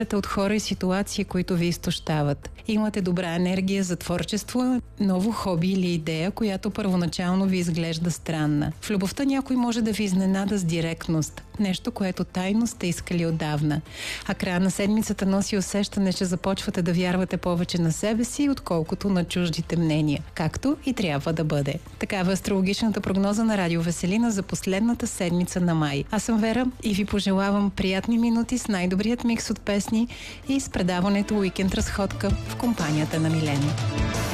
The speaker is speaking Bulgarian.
от хора и ситуации, които ви изтощават. Имате добра енергия за творчество, ново хоби или идея, която първоначално ви изглежда странна. В любовта някой може да ви изненада с директност. Нещо, което тайно сте искали отдавна. А края на седмицата носи усещане, че започвате да вярвате повече на себе си, отколкото на чуждите мнения. Както и трябва да бъде. Такава е астрологичната прогноза на Радио Веселина за последната седмица на май. Аз съм Вера и ви пожелавам приятни минути с най-добрият микс от песни и с предаването Уикенд разходка в компанията на Милена.